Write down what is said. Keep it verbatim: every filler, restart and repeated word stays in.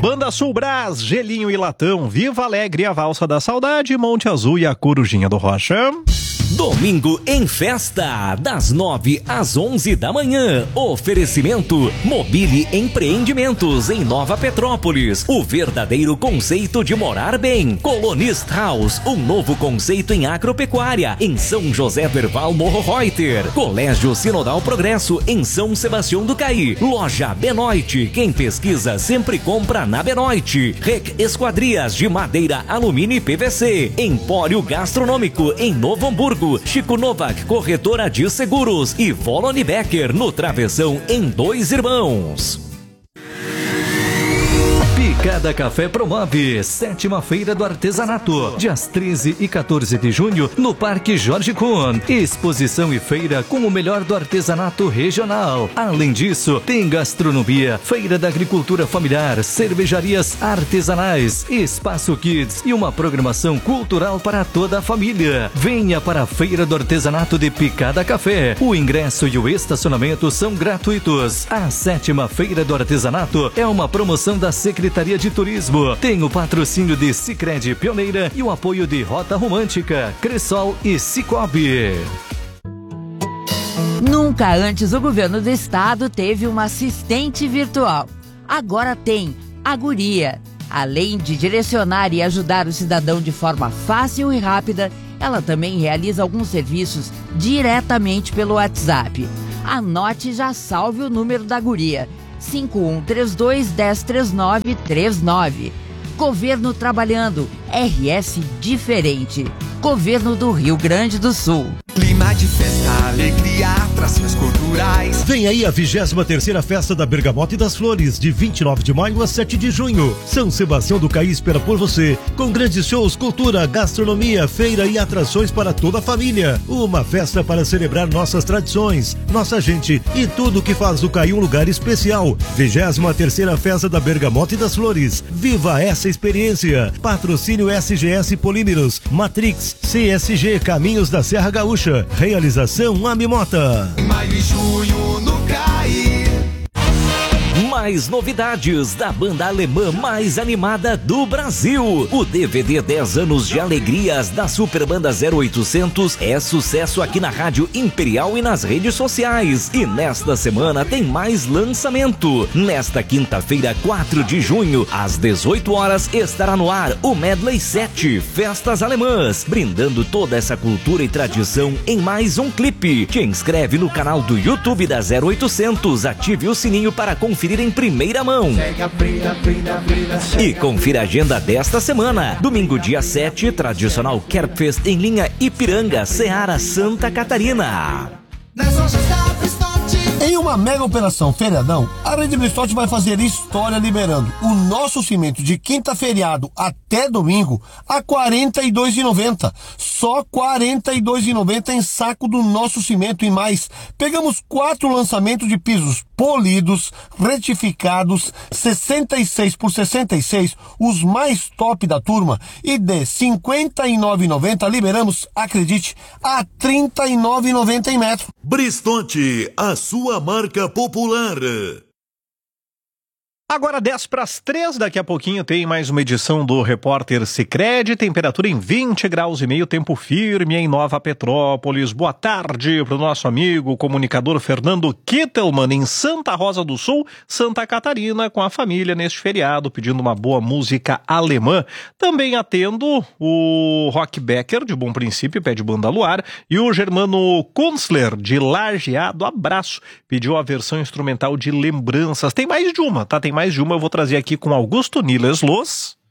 Banda Sul Brás, Gelinho e Latão, Viva Alegre, a Valsa da Saudade, Monte Azul e a Corujinha do Rocha. Domingo em festa, das nove às onze da manhã. Oferecimento Mobile Empreendimentos em Nova Petrópolis. O verdadeiro conceito de morar bem. Colonist House, um novo conceito em agropecuária em São José do Herval Morro Reuter. Colégio Sinodal Progresso em São Sebastião do Caí. Loja Benoit, quem pesquisa sempre compra na Benoit. Rec Esquadrias de madeira, alumínio e P V C. Empório Gastronômico em Novo Hamburgo. Chico Novak, corretora de seguros, e Volone Becker no Travessão em Dois Irmãos. Picada Café promove sétima Feira do Artesanato, dias treze e quatorze de junho, no Parque Jorge Kuhn. Exposição e feira com o melhor do artesanato regional. Além disso, tem gastronomia, feira da agricultura familiar, cervejarias artesanais, espaço kids e uma programação cultural para toda a família. Venha para a Feira do Artesanato de Picada Café. O ingresso e o estacionamento são gratuitos. A sétima Feira do Artesanato é uma promoção da Secretaria de Turismo. Tem o patrocínio de Sicredi Pioneira e o apoio de Rota Romântica, Cressol e Cicobi. Nunca antes o governo do estado teve uma assistente virtual. Agora tem a Guria. Além de direcionar e ajudar o cidadão de forma fácil e rápida, ela também realiza alguns serviços diretamente pelo WhatsApp. Anote e já salve o número da Guria. cinco um três dois, um zero três nove três nove. Governo trabalhando. R S diferente. Governo do Rio Grande do Sul. Clima de festa, alegria, atrações culturais. Vem aí a vigésima terceira Festa da Bergamote e das Flores, de vinte e nove de maio a sete de junho. São Sebastião do Caí espera por você, com grandes shows, cultura, gastronomia, feira e atrações para toda a família. Uma festa para celebrar nossas tradições, nossa gente e tudo que faz do Caí um lugar especial. vigésima terceira Festa da Bergamote e das Flores. Viva essa experiência. Patrocínio S G S Polímeros, Matrix, C S G Caminhos da Serra Gaúcha. Realização Amimota. Maio e junho no Caí. Mais novidades da banda alemã mais animada do Brasil. O D V D dez anos de alegrias da Super Banda zero oitocentos é sucesso aqui na Rádio Imperial e nas redes sociais. E nesta semana tem mais lançamento. Nesta quinta-feira, quatro de junho, às dezoito horas, estará no ar o Medley sete Festas Alemãs, brindando toda essa cultura e tradição em mais um clipe. Te inscreve no canal do YouTube da zero oitocentos, ative o sininho para conferir em primeira mão. E confira a agenda desta semana. Domingo, dia sete, tradicional Kerbfest em linha Ipiranga, Ceará, Santa Catarina. Em uma mega operação feriadão, a Rede Bristol vai fazer história liberando o nosso cimento de quinta feriado até domingo a quarenta e dois reais e noventa centavos. Só quarenta e dois reais e noventa centavos em saco do nosso cimento e mais. Pegamos quatro lançamentos de pisos polidos, retificados, sessenta e seis por sessenta e seis, os mais top da turma, e de cinquenta e nove reais e noventa centavos liberamos, acredite, a trinta e nove reais e noventa centavos em metro. Bristonte, a sua marca popular. Agora dez para as três, daqui a pouquinho tem mais uma edição do Repórter Sicredi, temperatura em vinte graus e meio, tempo firme em Nova Petrópolis. Boa tarde para o nosso amigo comunicador Fernando Kittelman em Santa Rosa do Sul, Santa Catarina, com a família neste feriado, pedindo uma boa música alemã. Também atendo o Rock Becker, de Bom Princípio, pede Banda Luar, e o Germano Kunstler, de Lajeado, abraço, pediu a versão instrumental de Lembranças. Tem mais de uma, tá? Tem mais de uma, eu vou trazer aqui com Augusto Niles Los.